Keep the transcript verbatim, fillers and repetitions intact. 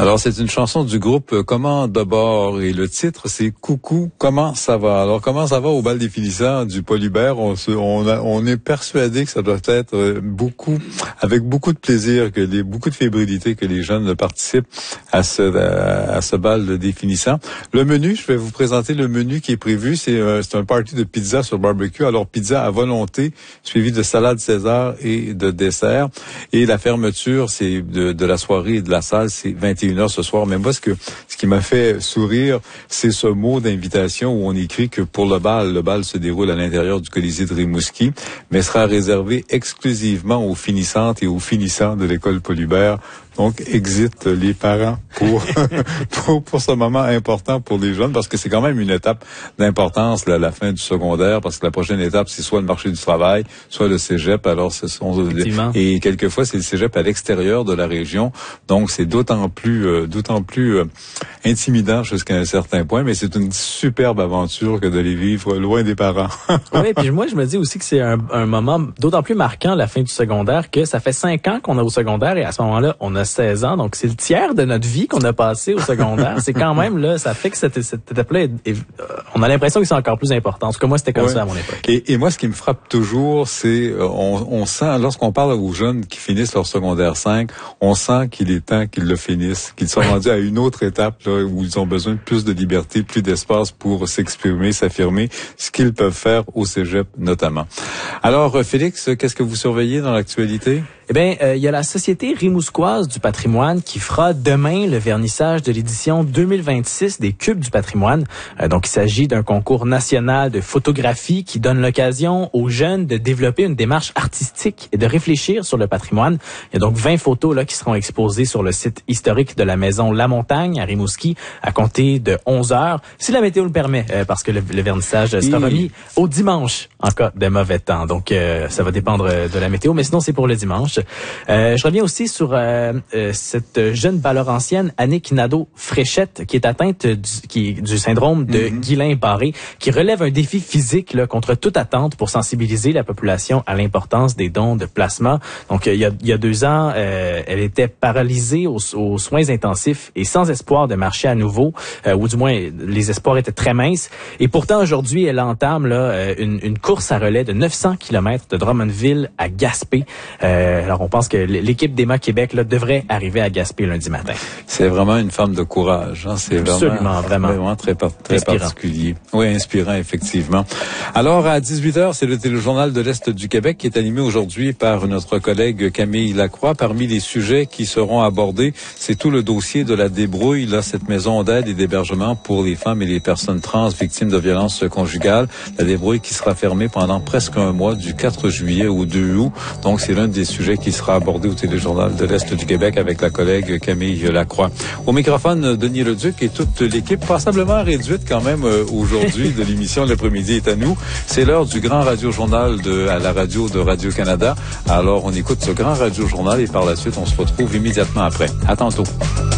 Alors, c'est une chanson du groupe Comment de bord et le titre, c'est Coucou, comment ça va? Alors, comment ça va au bal des finissants du Paul Hubert? On, se, on, a, on est persuadé que ça doit être beaucoup, avec beaucoup de plaisir, que les, beaucoup de fébrilité que les jeunes participent à ce, à, à ce bal des finissants. Le menu, je vais vous présenter le menu qui est prévu. C'est, euh, c'est un party de pizza sur barbecue. Alors, pizza à volonté, suivi de salade César et de dessert. Et la fermeture, c'est de, de la soirée et de la salle, c'est vingt et une heures ce soir. Mais moi, ce que ce qui m'a fait sourire, c'est ce mot d'invitation où on écrit que pour le bal, le bal se déroule à l'intérieur du Colisée de Rimouski, mais sera réservé exclusivement aux finissantes et aux finissants de l'école Paul Hubert. Donc, exit les parents pour, pour, pour ce moment important pour les jeunes, parce que c'est quand même une étape d'importance, là, la fin du secondaire, parce que la prochaine étape, c'est soit le marché du travail, soit le cégep. Alors, ce sont, et quelquefois, c'est le cégep à l'extérieur de la région. Donc, c'est d'autant plus, euh, d'autant plus euh, intimidant jusqu'à un certain point, mais c'est une superbe aventure que de les vivre loin des parents. Oui, puis moi, je me dis aussi que c'est un, un moment d'autant plus marquant, la fin du secondaire, que ça fait cinq ans qu'on est au secondaire et à ce moment-là, on a seize ans, donc c'est le tiers de notre vie qu'on a passé au secondaire. C'est quand même, là, ça fait que cette, cette étape-là, est, est, euh, on a l'impression que c'est encore plus important. En tout cas, moi, c'était comme ouais. ça à mon époque. Et, et moi, ce qui me frappe toujours, c'est, euh, on, on sent, lorsqu'on parle aux jeunes qui finissent leur secondaire cinq, on sent qu'il est temps qu'ils le finissent, qu'ils sont rendus à une autre étape, là, où ils ont besoin de plus de liberté, plus d'espace pour s'exprimer, s'affirmer, ce qu'ils peuvent faire au cégep, notamment. Alors, Félix, qu'est-ce que vous surveillez dans l'actualité? Eh bien, il euh, y a la Société rimousquoise du patrimoine qui fera demain le vernissage de l'édition deux mille vingt-six des Cubes du patrimoine. Euh, donc, il s'agit d'un concours national de photographie qui donne l'occasion aux jeunes de développer une démarche artistique et de réfléchir sur le patrimoine. Il y a donc vingt photos là qui seront exposées sur le site historique de la maison La Montagne à Rimouski à compter de onze heures, si la météo le permet, euh, parce que le, le vernissage sera oui. remis au dimanche en cas de mauvais temps. Donc, euh, ça va dépendre de la météo, mais sinon, c'est pour le dimanche. Euh, je reviens aussi sur euh, euh, cette jeune valeur-ancienne, Annick Nadeau-Fréchette, qui est atteinte du, qui, du syndrome de mm-hmm. Guillain-Barré, qui relève un défi physique là, contre toute attente pour sensibiliser la population à l'importance des dons de plasma. Donc, il y a, il y a deux ans, euh, elle était paralysée aux, aux soins intensifs et sans espoir de marcher à nouveau, euh, ou du moins, les espoirs étaient très minces. Et pourtant, aujourd'hui, elle entame là, une, une course à relais de neuf cents kilomètres de Drummondville à Gaspé. Euh, alors, on pense que l'équipe d'E M A Québec là, devrait arriver à Gaspé lundi matin. C'est vraiment une femme de courage. Hein? C'est Absolument, vraiment, vraiment. vraiment très, très particulier. Oui, inspirant, effectivement. Alors, à dix-huit heures, c'est le téléjournal de l'Est du Québec qui est animé aujourd'hui par notre collègue Camille Lacroix. Parmi les sujets qui seront abordés, c'est tout le dossier de la débrouille, là, cette maison d'aide et d'hébergement pour les femmes et les personnes trans victimes de violences conjugales. La débrouille qui sera fermée pendant presque un mois, du quatre juillet au deux août. Donc, c'est l'un des sujets qui sera abordé au téléjournal de l'Est du Québec avec la collègue Camille Lacroix. Au microphone, Denis Leduc et toute l'équipe, passablement réduite quand même euh, aujourd'hui de l'émission L'après-midi est à nous. C'est l'heure du grand radio-journal de, à la radio de Radio-Canada. Alors, on écoute ce grand radio-journal et par la suite, on se retrouve immédiatement après. À tantôt.